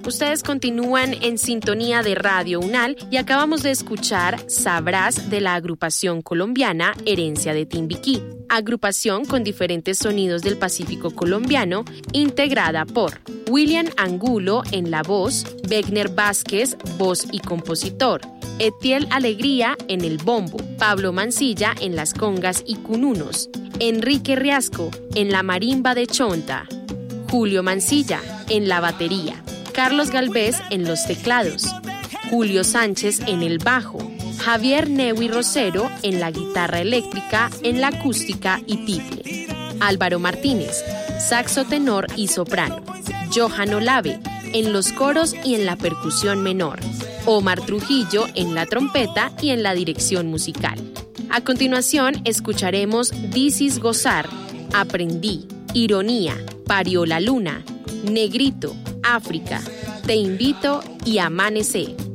Ustedes continúan en sintonía de Radio UNAL y acabamos de escuchar Sabrás de la agrupación colombiana Herencia de Timbiquí, agrupación con diferentes sonidos del Pacífico colombiano, integrada por William Angulo en la voz, Wegner Vázquez, voz y compositor, Etiel Alegría en el bombo, Pablo Mancilla en las congas y cununos, Enrique Riasco en la marimba de chonta, Julio Mancilla en la batería, Carlos Galvez en los teclados, Julio Sánchez en el bajo, Javier Newy Rosero en la guitarra eléctrica, en la acústica y tiple, Álvaro Martínez, saxo tenor y soprano, Johan Olave en los coros y en la percusión menor, Omar Trujillo en la trompeta y en la dirección musical. A continuación escucharemos Dicis Gozar, Aprendí, Ironía, Parió la Luna, Negrito, África, Te Invito y Amanecer.